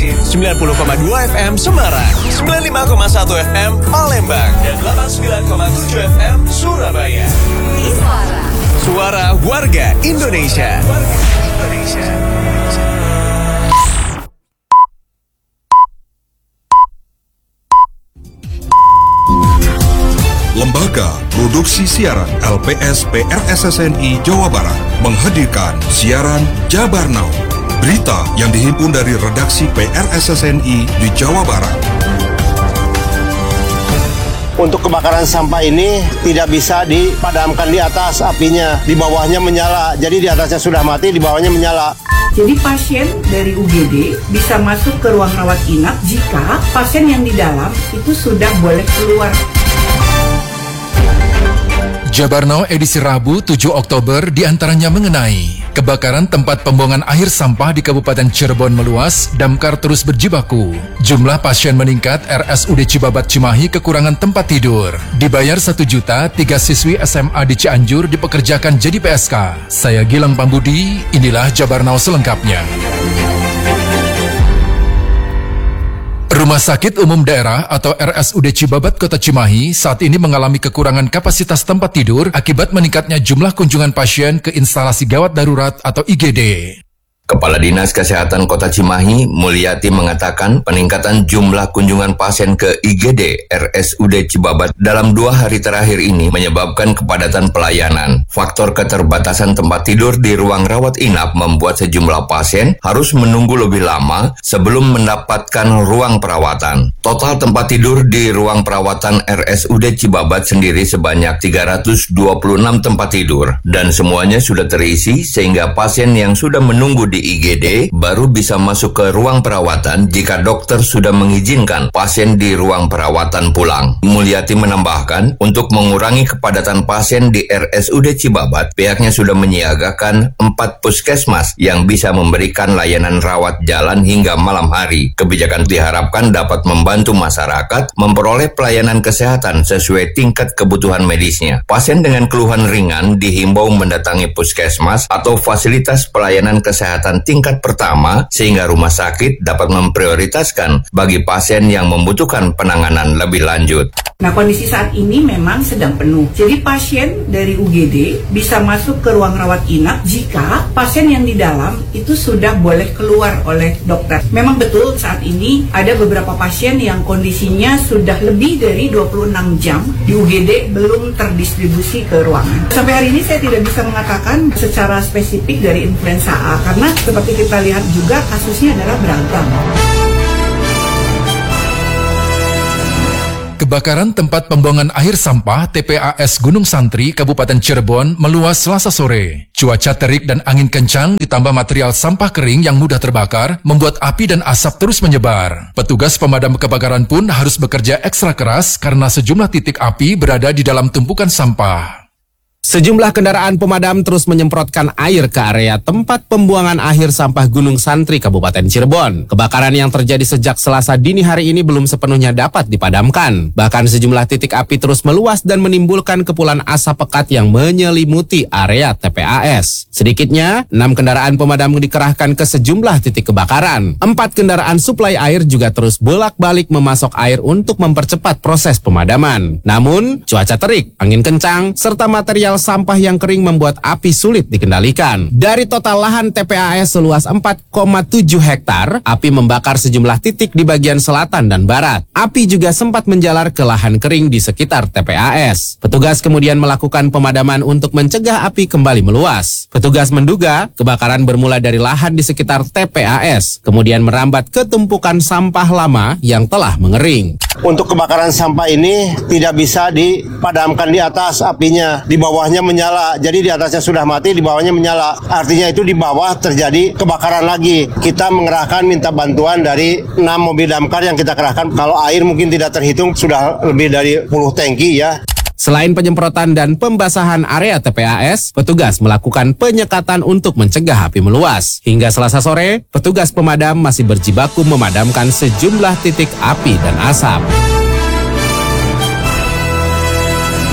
90,2 FM Semarang, 95,1 FM Palembang, dan 89,7 FM Surabaya. Suara warga Indonesia. Lembaga Produksi Siaran LPS PRSSNI Jawa Barat menghadirkan siaran Jabar Now, berita yang dihimpun dari redaksi PRSSNI di Jawa Barat. Untuk kebakaran sampah ini tidak bisa dipadamkan di atas, apinya di bawahnya menyala. Jadi di atasnya sudah mati, di bawahnya menyala. Jadi pasien dari UGD bisa masuk ke ruang rawat inap jika pasien yang di dalam itu sudah boleh keluar. Jabar Now edisi Rabu 7 Oktober diantaranya mengenai kebakaran tempat pembuangan akhir sampah di Kabupaten Cirebon meluas, damkar terus berjibaku. Jumlah pasien meningkat, RSUD Cibabat Cimahi kekurangan tempat tidur. Dibayar 1 juta, 3 siswi SMA di Cianjur dipekerjakan jadi PSK. Saya Gilang Pambudi, inilah Jabar Now selengkapnya. Rumah Sakit Umum Daerah atau RSUD Cibabat Kota Cimahi saat ini mengalami kekurangan kapasitas tempat tidur akibat meningkatnya jumlah kunjungan pasien ke instalasi gawat darurat atau IGD. Kepala Dinas Kesehatan Kota Cimahi, Mulyati, mengatakan peningkatan jumlah kunjungan pasien ke IGD RSUD Cibabat dalam 2 hari terakhir ini menyebabkan kepadatan pelayanan. Faktor keterbatasan tempat tidur di ruang rawat inap membuat sejumlah pasien harus menunggu lebih lama sebelum mendapatkan ruang perawatan. Total tempat tidur di ruang perawatan RSUD Cibabat sendiri sebanyak 326 tempat tidur dan semuanya sudah terisi sehingga pasien yang sudah menunggu di IGD baru bisa masuk ke ruang perawatan jika dokter sudah mengizinkan pasien di ruang perawatan pulang. Mulyati menambahkan, untuk mengurangi kepadatan pasien di RSUD Cibabat, pihaknya sudah menyiagakan 4 puskesmas yang bisa memberikan layanan rawat jalan hingga malam hari. Kebijakan diharapkan dapat membantu masyarakat memperoleh pelayanan kesehatan sesuai tingkat kebutuhan medisnya. Pasien dengan keluhan ringan dihimbau mendatangi puskesmas atau fasilitas pelayanan kesehatan tingkat pertama sehingga rumah sakit dapat memprioritaskan bagi pasien yang membutuhkan penanganan lebih lanjut. Nah, kondisi saat ini memang sedang penuh. Jadi pasien dari UGD bisa masuk ke ruang rawat inap jika pasien yang di dalam itu sudah boleh keluar oleh dokter. Memang betul saat ini ada beberapa pasien yang kondisinya sudah lebih dari 26 jam di UGD belum terdistribusi ke ruangan. Sampai hari ini saya tidak bisa mengatakan secara spesifik dari influenza A karena seperti kita lihat juga kasusnya adalah beragam. Kebakaran tempat pembuangan akhir sampah TPAS Gunung Santri, Kabupaten Cirebon meluas Selasa sore. Cuaca terik dan angin kencang ditambah material sampah kering yang mudah terbakar membuat api dan asap terus menyebar. Petugas pemadam kebakaran pun harus bekerja ekstra keras karena sejumlah titik api berada di dalam tumpukan sampah. Sejumlah kendaraan pemadam terus menyemprotkan air ke area tempat pembuangan akhir sampah Gunung Santri, Kabupaten Cirebon. Kebakaran yang terjadi sejak Selasa dini hari ini belum sepenuhnya dapat dipadamkan. Bahkan sejumlah titik api terus meluas dan menimbulkan kepulan asap pekat yang menyelimuti area TPAS. Sedikitnya, 6 kendaraan pemadam dikerahkan ke sejumlah titik kebakaran. 4 kendaraan suplai air juga terus bolak-balik memasok air untuk mempercepat proses pemadaman. Namun, cuaca terik, angin kencang, serta material sampah yang kering membuat api sulit dikendalikan. Dari total lahan TPAS seluas 4,7 hektar, api membakar sejumlah titik di bagian selatan dan barat. Api juga sempat menjalar ke lahan kering di sekitar TPAS. Petugas kemudian melakukan pemadaman untuk mencegah api kembali meluas. Petugas menduga kebakaran bermula dari lahan di sekitar TPAS, kemudian merambat ke tumpukan sampah lama yang telah mengering. Untuk kebakaran sampah ini tidak bisa dipadamkan di atas, apinya di bawahnya menyala. Jadi di atasnya sudah mati, di bawahnya menyala. Artinya itu di bawah terjadi kebakaran lagi. Kita mengerahkan minta bantuan dari 6 mobil damkar yang kita kerahkan. Kalau air mungkin tidak terhitung, sudah lebih dari 10 tangki ya. Selain penyemprotan dan pembasahan area TPAS, petugas melakukan penyekatan untuk mencegah api meluas. Hingga Selasa sore, petugas pemadam masih berjibaku memadamkan sejumlah titik api dan asap.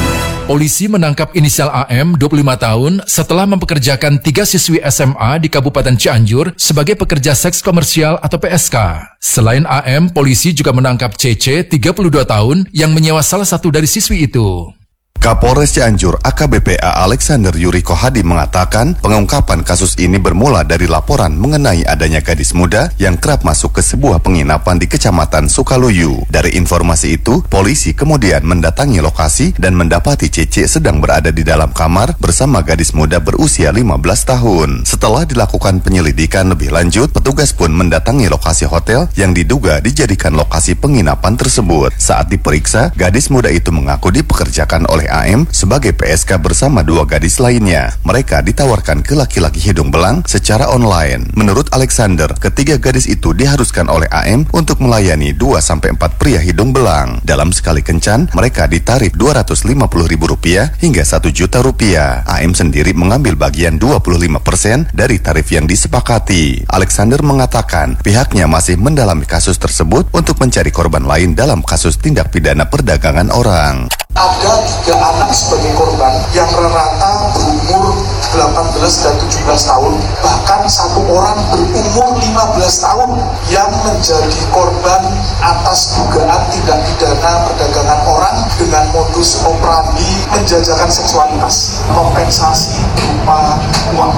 Polisi menangkap inisial AM 25 tahun setelah mempekerjakan 3 siswi SMA di Kabupaten Cianjur sebagai pekerja seks komersial atau PSK. Selain AM, polisi juga menangkap CC 32 tahun yang menyewa salah satu dari siswi itu. Kapolres Cianjur AKBP A. Alexander Yuriko Hadi mengatakan pengungkapan kasus ini bermula dari laporan mengenai adanya gadis muda yang kerap masuk ke sebuah penginapan di Kecamatan Sukaluyu. Dari informasi itu, polisi kemudian mendatangi lokasi dan mendapati Cece sedang berada di dalam kamar bersama gadis muda berusia 15 tahun. Setelah dilakukan penyelidikan lebih lanjut, petugas pun mendatangi lokasi hotel yang diduga dijadikan lokasi penginapan tersebut. Saat diperiksa, gadis muda itu mengaku dipekerjakan oleh AM sebagai PSK bersama 2 gadis lainnya. Mereka ditawarkan ke laki-laki hidung belang secara online. Menurut Alexander, ketiga gadis itu diharuskan oleh AM untuk melayani 2-4 pria hidung belang. Dalam sekali kencan, mereka ditarif Rp250.000 hingga Rp1.000.000. AM sendiri mengambil bagian 25% dari tarif yang disepakati. Alexander mengatakan pihaknya masih mendalami kasus tersebut untuk mencari korban lain dalam kasus tindak pidana perdagangan orang. Ada 3 anak sebagai korban yang rata berumur 18 dan 17 tahun, bahkan 1 orang berumur 15 tahun yang menjadi korban atas dugaan tindak pidana perdagangan orang dengan modus operandi menjajakan seksualitas, kompensasi berupa uang.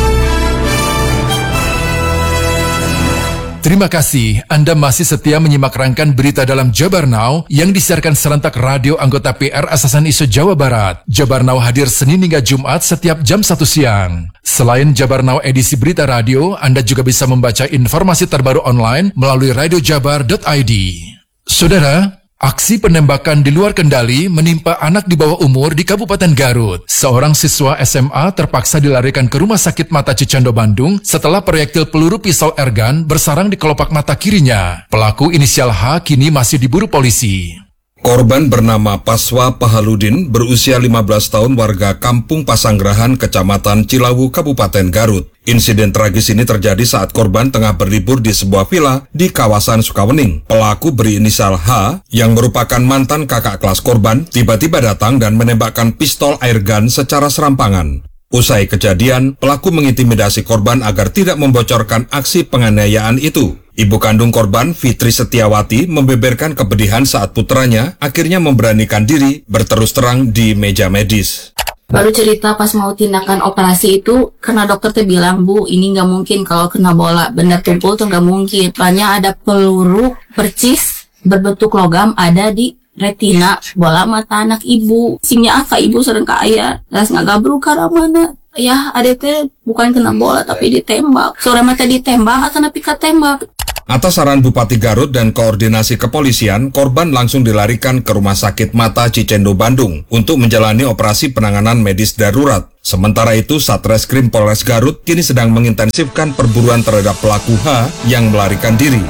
Terima kasih Anda masih setia menyimak rangkaian berita dalam Jabar Now yang disiarkan serentak radio anggota PR SSNI se-Jawa Barat. Jabar Now hadir Senin hingga Jumat setiap jam 1 siang. Selain Jabar Now edisi berita radio, Anda juga bisa membaca informasi terbaru online melalui radiojabar.id. Saudara, aksi penembakan di luar kendali menimpa anak di bawah umur di Kabupaten Garut. Seorang siswa SMA terpaksa dilarikan ke Rumah Sakit Mata Cicendo Bandung setelah proyektil peluru pistol airgun bersarang di kelopak mata kirinya. Pelaku inisial H kini masih diburu polisi. Korban bernama Paswa Pahaludin berusia 15 tahun warga Kampung Pasanggerahan, Kecamatan Cilawu, Kabupaten Garut. Insiden tragis ini terjadi saat korban tengah berlibur di sebuah villa di kawasan Sukawening. Pelaku berinisial H, yang merupakan mantan kakak kelas korban, tiba-tiba datang dan menembakkan pistol airgun secara serampangan. Usai kejadian, pelaku mengintimidasi korban agar tidak membocorkan aksi penganiayaan itu. Ibu kandung korban, Fitri Setiawati, membeberkan kepedihan saat putranya akhirnya memberanikan diri berterus terang di meja medis. Baru cerita pas mau tindakan operasi itu, karena dokter tuh bilang, Bu, ini nggak mungkin kalau kena bola benda tumpul tuh nggak mungkin. Soalnya ada peluru percis berbentuk logam ada di retina bola mata anak ibu. Simnya apa ibu sering ke ayah, ras nggak gabruk karena mana? Ya, adeknya bukan kena bola tapi ditembak. Sore mata ditembak atau napi ketembak. Atas saran Bupati Garut dan koordinasi kepolisian, korban langsung dilarikan ke Rumah Sakit Mata Cicendo Bandung untuk menjalani operasi penanganan medis darurat. Sementara itu, Satreskrim Polres Garut kini sedang mengintensifkan perburuan terhadap pelaku H yang melarikan diri.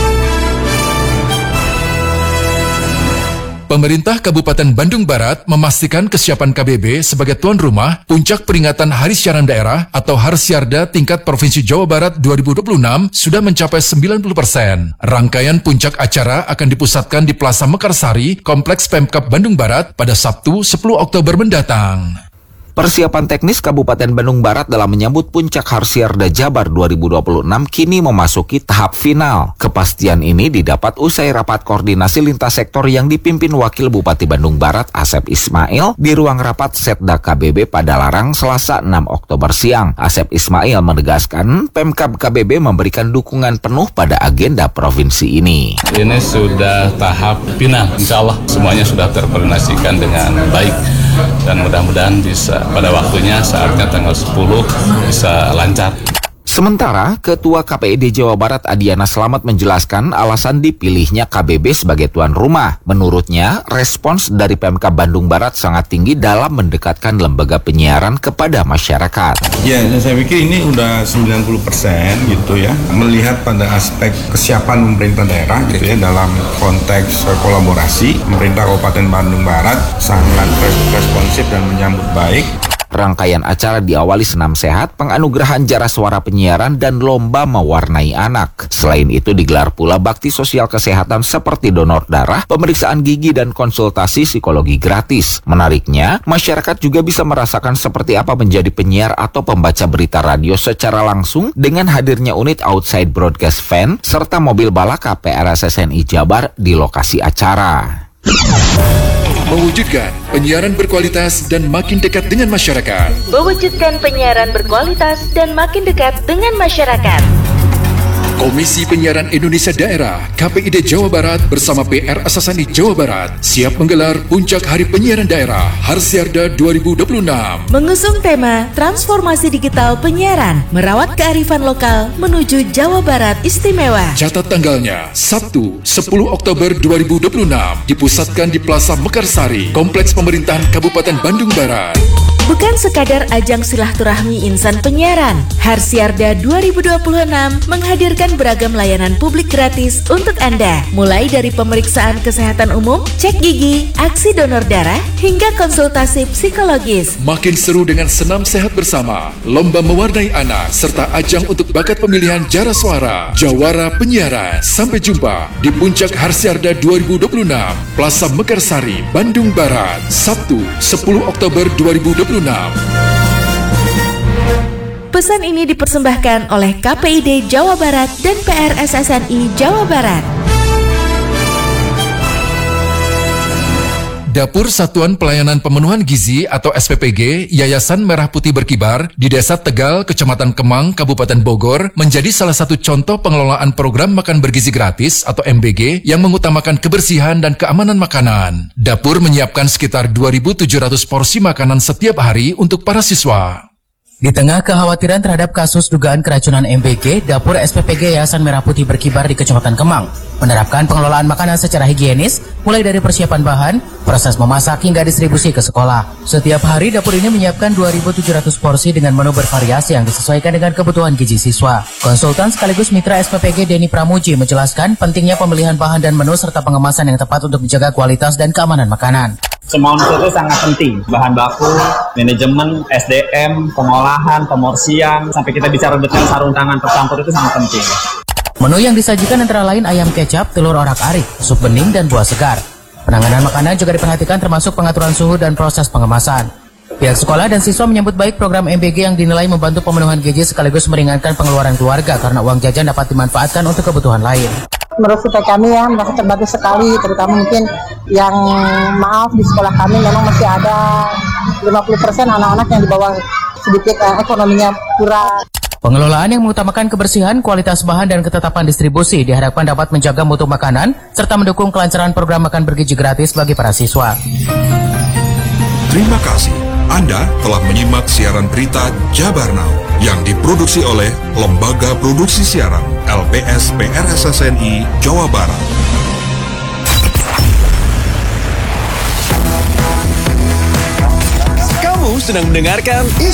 Pemerintah Kabupaten Bandung Barat memastikan kesiapan KBB sebagai tuan rumah Puncak Peringatan Hari Siaran Daerah atau Harsiarda tingkat Provinsi Jawa Barat 2026 sudah mencapai 90%. Rangkaian puncak acara akan dipusatkan di Plaza Mekarsari, Kompleks Pemkab Bandung Barat pada Sabtu 10 Oktober mendatang. Persiapan teknis Kabupaten Bandung Barat dalam menyambut Puncak Harsiarda Jabar 2026 kini memasuki tahap final. Kepastian ini didapat usai rapat koordinasi lintas sektor yang dipimpin Wakil Bupati Bandung Barat Asep Ismail di ruang rapat Setda KBB Padalarang Selasa 6 Oktober siang. Asep Ismail menegaskan Pemkab KBB memberikan dukungan penuh pada agenda provinsi ini. Ini sudah tahap final, insya Allah semuanya sudah terkoordinasikan dengan baik dan mudah-mudahan bisa pada waktunya saatnya tanggal 10 bisa lancar. Sementara, Ketua KPID Jawa Barat Adiana Slamet menjelaskan alasan dipilihnya KBB sebagai tuan rumah. Menurutnya, respons dari Pemkab Bandung Barat sangat tinggi dalam mendekatkan lembaga penyiaran kepada masyarakat. Ya, saya pikir ini udah 90% gitu ya. Melihat pada aspek kesiapan pemerintah daerah gitu ya dalam konteks kolaborasi, pemerintah Kabupaten Bandung Barat sangat responsif dan menyambut baik. Rangkaian acara diawali senam sehat, penganugerahan jara suara penyiaran, dan lomba mewarnai anak. Selain itu digelar pula bakti sosial kesehatan seperti donor darah, pemeriksaan gigi, dan konsultasi psikologi gratis. Menariknya, masyarakat juga bisa merasakan seperti apa menjadi penyiar atau pembaca berita radio secara langsung dengan hadirnya unit outside broadcast van serta mobil balaka PRSSNI Jabar di lokasi acara. Mewujudkan penyiaran berkualitas dan makin dekat dengan masyarakat. Mewujudkan penyiaran berkualitas dan makin dekat dengan masyarakat. Komisi Penyiaran Indonesia Daerah KPID Jawa Barat bersama PRSSNI Jawa Barat siap menggelar Puncak Hari Penyiaran Daerah Harsiarda 2026. Mengusung tema Transformasi Digital Penyiaran, merawat kearifan lokal menuju Jawa Barat Istimewa. Catat tanggalnya, Sabtu 10 Oktober 2026, dipusatkan di Plaza Mekarsari, Kompleks Pemerintahan Kabupaten Bandung Barat. Bukan sekadar ajang silaturahmi insan penyiaran, Harsiarda 2026 menghadirkan beragam layanan publik gratis untuk Anda, mulai dari pemeriksaan kesehatan umum, cek gigi, aksi donor darah, hingga konsultasi psikologis. Makin seru dengan senam sehat bersama, lomba mewarnai anak, serta ajang untuk bakat pemilihan jara suara, jawara penyiaran. Sampai jumpa di Puncak Harsiarda 2026, Plaza Mekarsari, Bandung Barat, Sabtu 10 Oktober 2026. Pesan ini dipersembahkan oleh KPID Jawa Barat dan PRSSNI Jawa Barat. Dapur Satuan Pelayanan Pemenuhan Gizi atau SPPG Yayasan Merah Putih Berkibar di Desa Tegal, Kecamatan Kemang, Kabupaten Bogor menjadi salah satu contoh pengelolaan program makan bergizi gratis atau MBG yang mengutamakan kebersihan dan keamanan makanan. Dapur menyiapkan sekitar 2.700 porsi makanan setiap hari untuk para siswa. Di tengah kekhawatiran terhadap kasus dugaan keracunan MBG, Dapur SPPG Yayasan Merah Putih Berkibar di Kecamatan Kemang menerapkan pengelolaan makanan secara higienis, mulai dari persiapan bahan, proses memasak hingga distribusi ke sekolah. Setiap hari dapur ini menyiapkan 2.700 porsi dengan menu bervariasi yang disesuaikan dengan kebutuhan gizi siswa. Konsultan sekaligus mitra SPPG Denny Pramuji menjelaskan pentingnya pemilihan bahan dan menu serta pengemasan yang tepat untuk menjaga kualitas dan keamanan makanan. Semua unsur itu sangat penting, bahan baku, manajemen, SDM, pengolahan, pemorsian, sampai kita bicara detail sarung tangan tercampur itu sangat penting. Menu yang disajikan antara lain ayam kecap, telur orak-arik, sup bening, dan buah segar. Penanganan makanan juga diperhatikan termasuk pengaturan suhu dan proses pengemasan. Pihak sekolah dan siswa menyambut baik program MBG yang dinilai membantu pemenuhan gizi sekaligus meringankan pengeluaran keluarga karena uang jajan dapat dimanfaatkan untuk kebutuhan lain. Menurut kita kami ya merasa terbantu sekali, terutama mungkin yang maaf di sekolah kami memang masih ada 50% anak-anak yang di bawah sedikit ekonominya kurang. Pengelolaan yang mengutamakan kebersihan, kualitas bahan, dan ketetapan distribusi diharapkan dapat menjaga mutu makanan serta mendukung kelancaran program makan bergizi gratis bagi para siswa. Terima kasih. Anda telah menyimak siaran berita Jabar Now yang diproduksi oleh Lembaga Produksi Siaran LPS PRSSNI Jawa Barat. Kamu sedang mendengarkan